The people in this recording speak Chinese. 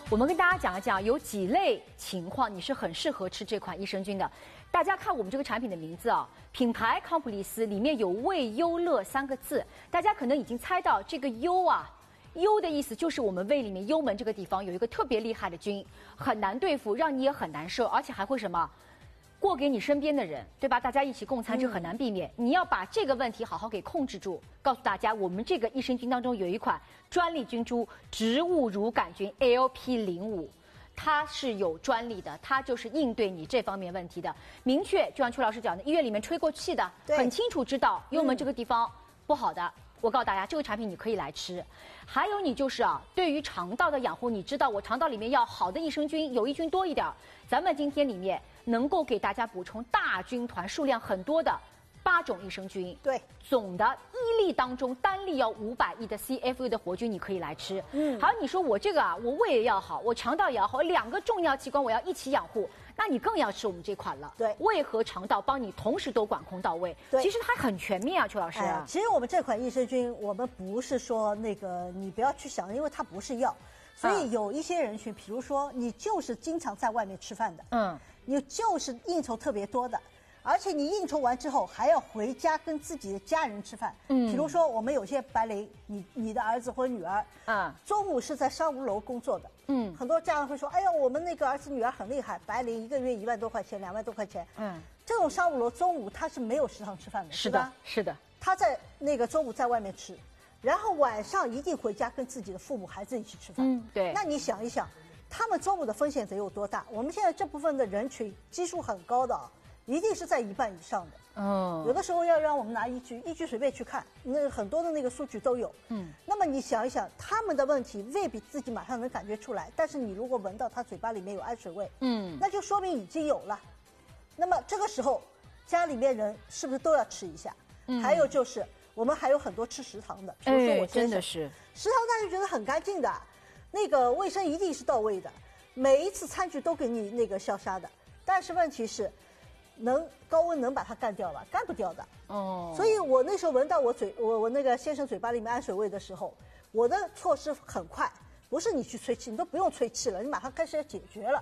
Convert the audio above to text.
我们跟大家讲一讲，有几类情况你是很适合吃这款益生菌的。大家看我们这个产品的名字啊，品牌康普利斯里面有胃优乐3个字，大家可能已经猜到这个优啊。幽的意思就是我们胃里面幽门这个地方有一个特别厉害的菌，很难对付，让你也很难受，而且还会什么？过给你身边的人，对吧？大家一起共餐，这很难避免。你要把这个问题好好给控制住。告诉大家，我们这个益生菌当中有一款专利菌株植物乳杆菌 LP05，它是有专利的，它就是应对你这方面问题的。明确，就像邱老师讲的，医院里面吹过气的，很清楚知道幽门这个地方不好的。我告诉大家，这个产品你可以来吃。还有你就是啊，对于肠道的养护，你知道我肠道里面要好的益生菌，有益菌多一点。咱们今天里面能够给大家补充大军团数量很多的8种益生菌。 对， 总的1粒当中单粒要500亿的 CFU 的活菌，你可以来吃。还有你说我这个啊，我胃也要好，我肠道也要好，2个重要器官我要一起养护。那你更要吃我们这款了， 对， 胃和肠道帮你同时都管控到位， 对， 其实它很全面啊，邱老师。 其实我们这款益生菌，我们不是说那个你不要去想，因为它不是药，所以有一些人群，比如说你就是经常在外面吃饭的，你就是应酬特别多的。而且你应酬完之后还要回家跟自己的家人吃饭，比如说我们有些白领，你的儿子或者女儿，中午是在商务楼工作的，很多家长会说，哎呀，我们那个儿子女儿很厉害，白领1个月1万多块钱，2万多块钱，这种商务楼中午他是没有食堂吃饭的， 是的，是的， 他在那个中午在外面吃，然后晚上一定回家跟自己的父母孩子一起吃饭， 对， 那你想一想，他们中午的风险得有多大？我们现在这部分的人群基数很高的啊。一定是在1半以上的，有的时候要让我们拿依据随便去看，那个很多的那个数据都有，那么你想一想，他们的问题未必自己马上能感觉出来，但是你如果闻到他嘴巴里面有氨水味，那就说明已经有了。那么这个时候，家里面人是不是都要吃一下？还有就是我们还有很多吃食堂的，比如说我真的是食堂，大家觉得很干净的，那个卫生一定是到位的，每一次餐具都给你那个消杀的，但是问题是。高温能把它干掉吧？干不掉的。所以我那时候闻到我那个先生嘴巴里面氨水味的时候，我的措施很快，不是你去吹气，你都不用吹气了，你马上开始要解决了。